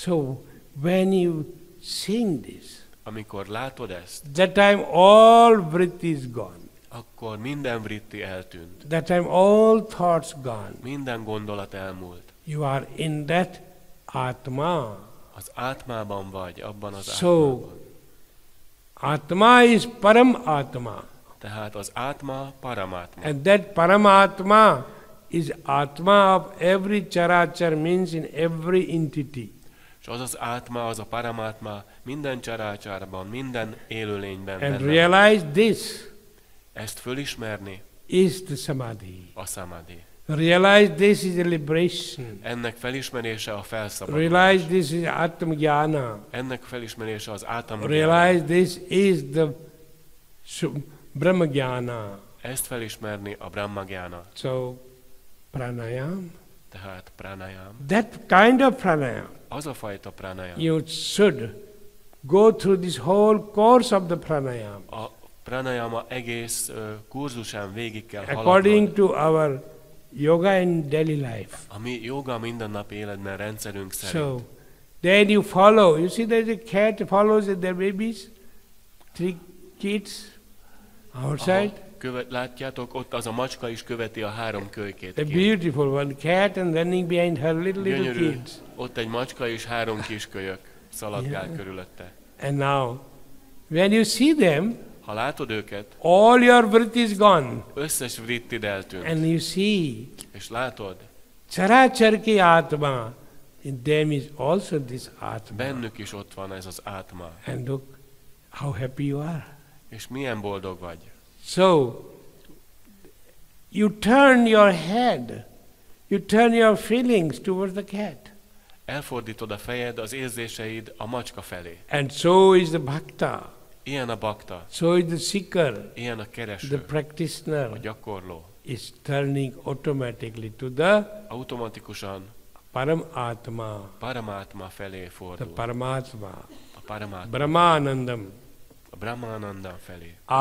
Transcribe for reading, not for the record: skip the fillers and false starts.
So when you sing this, amikor látod ezt, that time all vritti is gone. akkor minden vritti eltűnt. That time all thoughts gone. Minden gondolat elmúlt. You are in that Atma. Az átmában vagy, abban az So, átmában. Atma is Param Atma. Tehát az átma paramátma. And that Paramatma is Atma of every charachar, means in every entity. És az átma, az a paramátma minden csarácsárban, minden élőlényben And benne van. realize this Ezt fölismerni is the Samadhi. a samadhi. Realize this is a liberation. Ennek felismerése a felszabadulás. Realize this is Atmajnana. Ennek felismerése az átamgyána. Realize this is the Brahmajnana. Ezt felismerni a brahmagyána. So, pranayam. Tehát pranayam. That kind of pranayam. Az a fajta pranayam. You should go through this whole course of the pranayam. A pranayama egész kurzusán végig kell According haladnod. to our yoga in daily life. A mi joga mindennapi életben rendszerünk szerint. So, then you follow. You see there's a cat follows their babies. 3 kids outside. Látjátok, ott az a macska is követi a 3 kölykét. A beautiful one cat and running behind her little Gyönyörű, kids. ott egy macska és 3 kiskölyök szaladgál körülötte. And now, when you see them, Ha látod őket, all your vritti is gone. összes vrittid eltűnt. And you see, És látod, characharki atma, in them is also this atma. bennük is ott van ez az átma. And look how happy you are. És milyen boldog vagy. So, you turn your head, you turn your feelings towards the cat. Elfordítod a fejed, az érzéseid a macska felé. And so is the bhakta, Ilyen a bakta, so is the seeker, ilyen a the kereső, a practitioner gyakorló. is turning automatically to the Automatikusan Param Atma, paramátma felé the fordul. Paramatma, A paramátma, Brahmanandam. a Brahmananda felé.